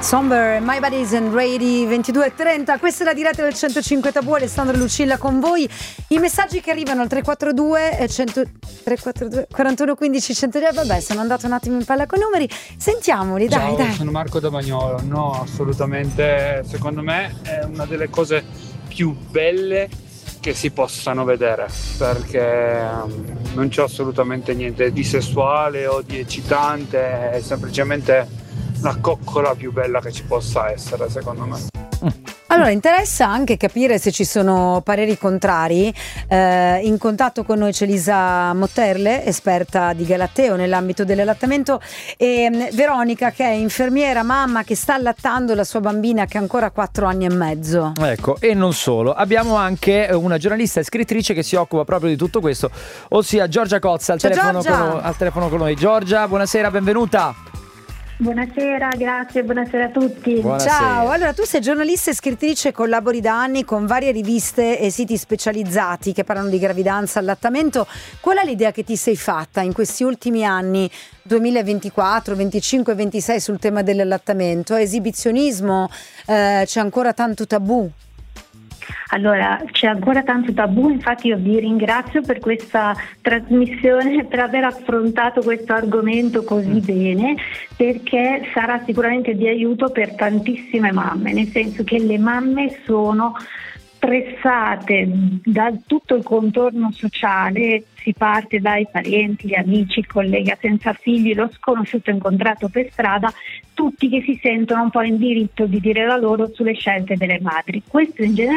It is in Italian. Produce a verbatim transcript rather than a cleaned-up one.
Somber, My Body Isn't Ready, ventidue e trenta, questa è la diretta del centocinque Tabù, Alessandro e Lucilla con voi. I messaggi che arrivano al tre quattro due e cento, tre quattro due quarantuno quindici centodue, vabbè, sono andato un attimo in palla con i numeri, sentiamoli, dai, Ciao, dai. Sono Marco da Bagnolo. No, assolutamente, secondo me è una delle cose più belle che si possano vedere, perché um, non c'è assolutamente niente di sessuale o di eccitante, è semplicemente la coccola più bella che ci possa essere, secondo me. Allora, interessa anche capire se ci sono pareri contrari. Eh, in contatto con noi c'è Lisa Motterle, esperta di Galateo nell'ambito dell'allattamento, e um, Veronica, che è infermiera, mamma, che sta allattando la sua bambina che ha ancora quattro anni e mezzo. Ecco, e non solo. Abbiamo anche una giornalista e scrittrice che si occupa proprio di tutto questo, ossia Giorgia Cozza al, Ciao, telefono Giorgia. con, al telefono con noi. Giorgia, buonasera, benvenuta. Buonasera, grazie, buonasera a tutti. Buonasera. Ciao, allora tu sei giornalista e scrittrice, collabori da anni con varie riviste e siti specializzati che parlano di gravidanza, allattamento. Qual è l'idea che ti sei fatta in questi ultimi anni, duemilaventiquattro, venticinque, ventisei, sul tema dell'allattamento? È esibizionismo? Eh, c'è ancora tanto tabù? Allora, c'è ancora tanto tabù, infatti io vi ringrazio per questa trasmissione, per aver affrontato questo argomento così bene, perché sarà sicuramente di aiuto per tantissime mamme, nel senso che le mamme sono stressate da tutto il contorno sociale, si parte dai parenti, gli amici, il collega senza figli, lo sconosciuto incontrato per strada, tutti che si sentono un po' in diritto di dire la loro sulle scelte delle madri. Questo in generale